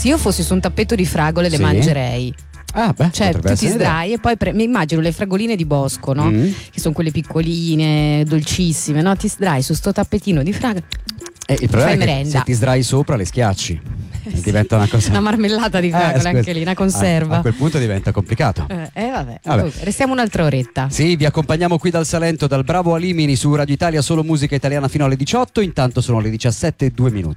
Se io fossi su un tappeto di fragole le Sì. mangerei. Ah, beh, Cioè potrebbe tu ti essere un'idea. sdrai e poi mi immagino le fragoline di bosco, no? Che sono quelle piccoline, dolcissime, no? Ti sdrai su sto tappetino di fragole. Il problema Fai è che merenda. se ti sdrai sopra le schiacci. Diventa una cosa. Una marmellata di fragole scusa. anche lì, una conserva. A quel punto diventa complicato. Vabbè. Vabbè. Restiamo un'altra oretta. Sì, vi accompagniamo qui dal Salento, dal Bravo Alimini su Radio Italia, solo musica italiana fino alle 18. Intanto sono le 17:02.